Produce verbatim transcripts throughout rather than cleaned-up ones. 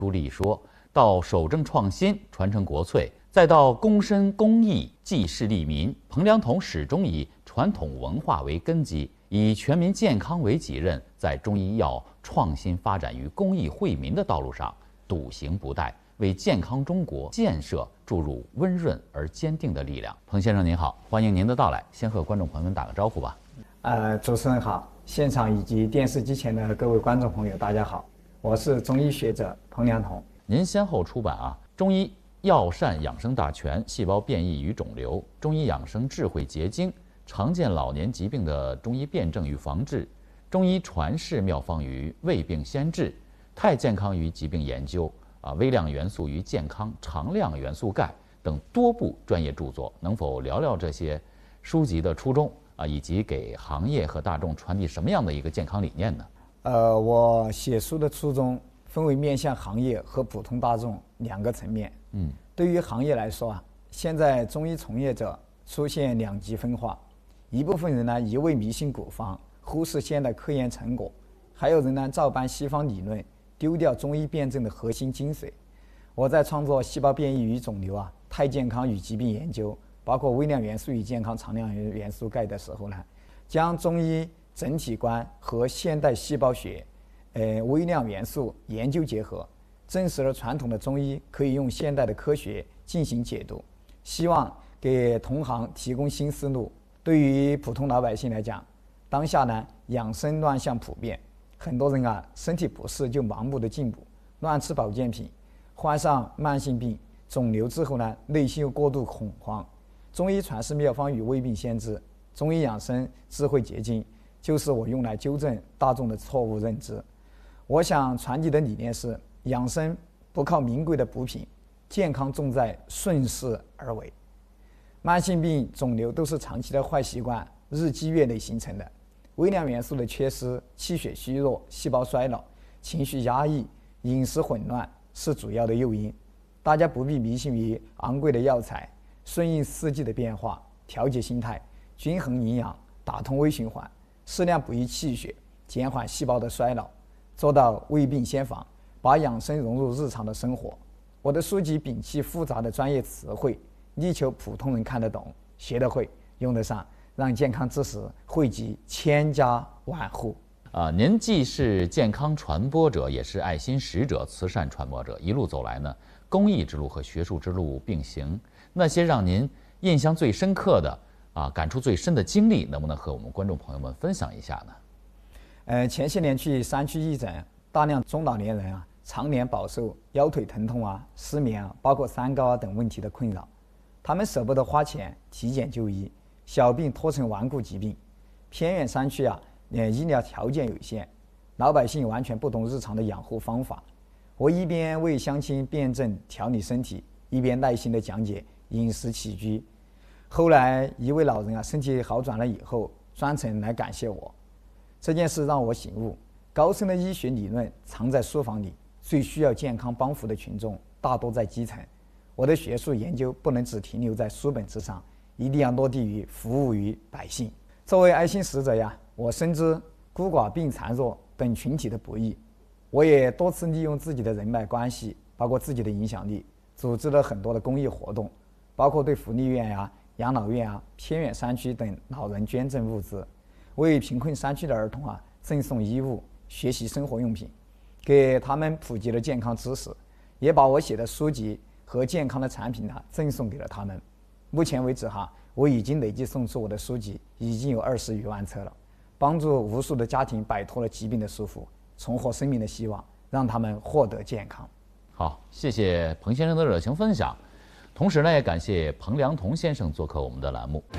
朱棣说，到守正创新、传承国粹，再到躬身公益、济世利民，彭良统始终以传统文化为根基，以全民健康为己任，在中医药创新发展与公益惠民的道路上笃行不怠，为健康中国建设注入温润而坚定的力量。彭先生您好，欢迎您的到来，先和观众朋友们打个招呼吧。 呃，主持人好，现场以及电视机前的各位观众朋友，大家好，我是中医学者彭良统。 您先后出版啊《中医药膳养生大全》《细胞变异与肿瘤》《中医养生智慧结晶》《常见老年疾病的中医辨证与防治》《中医传世妙方与未病先治》《太健康与疾病研究》啊《微量元素与健康》《常量元素钙》等多部专业著作，能否聊聊这些书籍的初衷啊，以及给行业和大众传递什么样的一个健康理念呢？ 呃，我写书的初衷分为面向行业和普通大众两个层面。嗯，对于行业来说啊，现在中医从业者出现两极分化，一部分人呢一味迷信古方，忽视现代科研成果，还有人呢照搬西方理论，丢掉中医辩证的核心精髓。我在创作《细胞变异与肿瘤》啊、《太健康与疾病研究》，包括微量元素与健康、常量元素钙的时候呢，将中医整体观和现代细胞学、呃微量元素研究结合，证实了传统的中医可以用现代的科学进行解读，希望给同行提供新思路。对于普通老百姓来讲，当下呢养生乱象普遍，很多人啊身体不适就盲目的进补，乱吃保健品，患上慢性病、肿瘤之后呢，内心又过度恐慌。中医传世妙方与未病先治，中医养生智慧结晶，就是我用来纠正大众的错误认知。我想传递的理念是：养生不靠名贵的补品，健康重在顺势而为。慢性病、肿瘤都是长期的坏习惯日积月累形成的。微量元素的缺失、气血虚弱、细胞衰老、情绪压抑、饮食混乱是主要的诱因。大家不必迷信于昂贵的药材，顺应四季的变化，调节心态，均衡营养，打通微循环，适量补益气血，减缓细胞的衰老，做到未病先防，把养生融入日常的生活。我的书籍摒弃复杂的专业词汇，力求普通人看得懂、学得会、用得上，让健康知识惠及千家万户。 啊，您既是健康传播者，也是爱心使者、慈善传播者，一路走来呢，公益之路和学术之路并行。那些让您印象最深刻的啊，感触最深的经历，能不能和我们观众朋友们分享一下呢？ 呃，前些年去山区义诊，大量中老年人啊，常年饱受腰腿疼痛啊、失眠啊，包括三高啊等问题的困扰。他们舍不得花钱体检就医，小病拖成顽固疾病。偏远山区啊，呃，医疗条件有限，老百姓完全不懂日常的养护方法。我一边为乡亲辩证调理身体，一边耐心地讲解饮食起居。后来一位老人啊，身体好转了以后，专程来感谢我。这件事让我醒悟，高深的医学理论藏在书房里，最需要健康帮扶的群众大多在基层。我的学术研究不能只停留在书本之上，一定要落地于服务于百姓。作为爱心使者呀，我深知孤寡病残弱等群体的不易，我也多次利用自己的人脉关系，包括自己的影响力，组织了很多的公益活动，包括对福利院呀、养老院啊、偏远山区等老人捐赠物资，为贫困山区的儿童啊赠送衣物、学习生活用品，给他们普及了健康知识，也把我写的书籍和健康的产品呢赠送给了他们。目前为止哈，我已经累计送出我的书籍已经有二十余万册了，帮助无数的家庭摆脱了疾病的束缚，重获生命的希望，让他们获得健康。 好，谢谢彭先生的热情分享，同时呢，也感谢彭良统先生做客我们的栏目。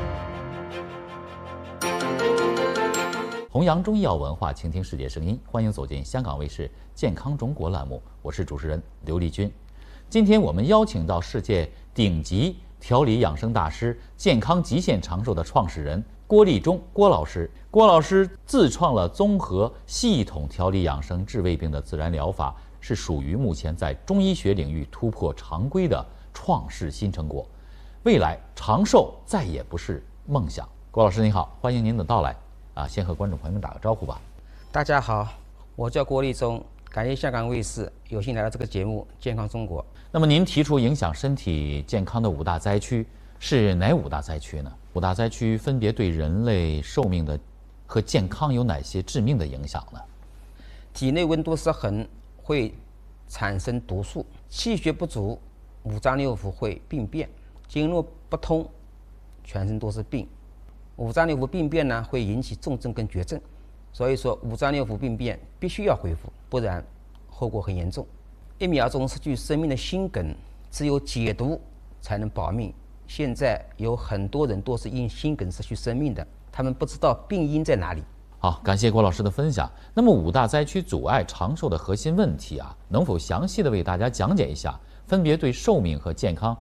弘扬中医药文化，倾听世界声音，欢迎走进香港卫视《健康中国》栏目，我是主持人刘丽君。今天我们邀请到世界顶级调理养生大师、健康极限长寿的创始人郭立忠郭老师。郭老师自创了综合系统调理养生治胃病的自然疗法，是属于目前在中医学领域突破常规的创世新成果。未来长寿再也不是梦想。郭老师您好，欢迎您的到来啊！先和观众朋友们打个招呼吧。 大家好，我叫郭立忠， 感谢香港卫视有幸来到这个节目《健康中国》。 那么您提出影响身体健康的五大灾区是哪五大灾区呢？五大灾区分别对人类寿命的和健康有哪些致命的影响呢？ 体内温度失衡会产生毒素，气血不足，五脏六腑会病变，经络不通，全身都是病。五脏六腑病变呢，会引起重症跟绝症。所以说，五脏六腑病变必须要恢复，不然后果很严重。一秒钟失去生命的心梗，只有解毒才能保命。现在有很多人都是因心梗失去生命的，他们不知道病因在哪里。 好，感谢郭老师的分享。那么五大灾区阻碍长寿的核心问题啊，能否详细的为大家讲解一下，分别对寿命和健康